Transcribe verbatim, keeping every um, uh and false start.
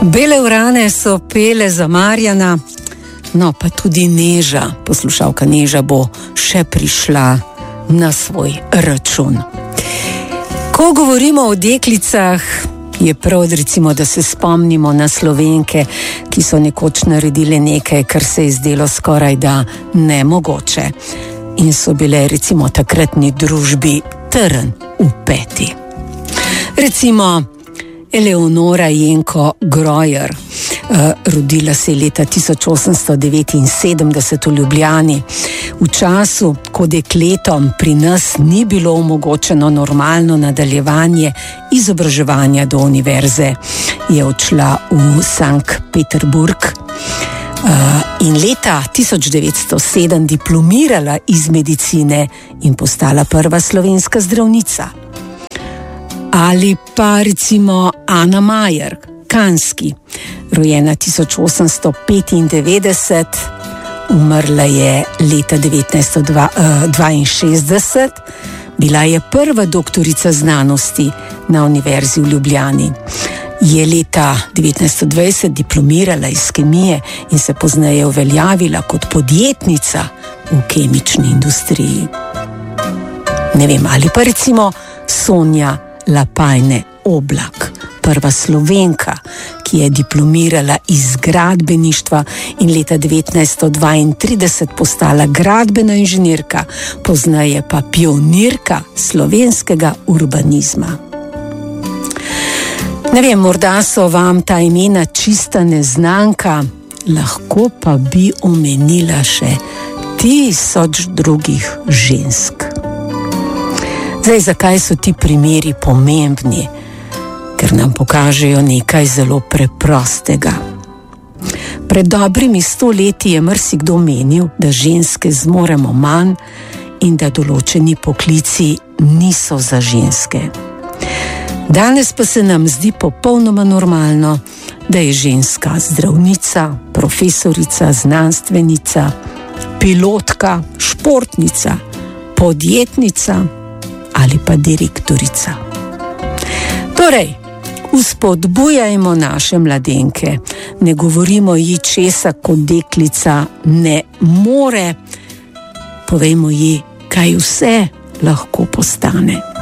Bele vrane so pele za Marjana, no pa tudi Neža, poslušalka Neža bo še prišla na svoj račun. Ko govorimo o deklicah, je prav, recimo, da se spomnimo na Slovenke, ki so nekoč naredile nekaj, kar se je zdelo skoraj da nemogoče. In so bile, recimo, takratni družbi trn v peti. Recimo Eleonora Jenko Grojer, uh, rodila se je leta tisoč osemsto devetinsedemdeset v Ljubljani. V času, ko dekletom pri nas ni bilo omogočeno normalno nadaljevanje izobraževanja do univerze, je odšla v Sankt Peterburg uh, in leta tisoč devetsto sedem diplomirala iz medicine in postala prva slovenska zdravnica. Ali pa recimo Ana Majer, Kanski, rojena tisoč osemsto petindevetdeset, umrla je leta devetnajststo dvainšestdeset, bila je prva doktorica znanosti na Univerzi v Ljubljani. Je leta devetnajststo dvajset diplomirala iz kemije in se pozneje uveljavila kot podjetnica v kemični industriji. Ne vem, ali pa recimo Sonja Lapajne Oblak, prva Slovenka, ki je diplomirala iz gradbeništva in leta devetnajststo dvaintrideset postala gradbena inženirka, pozneje pa pionirka slovenskega urbanizma. Ne vem, morda so vam ta imena čista neznanka, lahko pa bi omenila še tisoč drugih žensk. Zdaj, zakaj so ti primeri pomembni? Ker nam pokažejo nekaj zelo preprostega. Pred dobrimi sto leti je marsikdo menil, da ženske zmoremo manj in da določeni poklici niso za ženske. Danes pa se nam zdi popolnoma normalno, da je ženska zdravnica, profesorica, znanstvenica, pilotka, športnica, podjetnica ali pa direktorica. Torej, vzpodbujajmo naše mladenke, ne govorimo ji česa kot deklica ne more, povejmo ji, kaj vse lahko postane.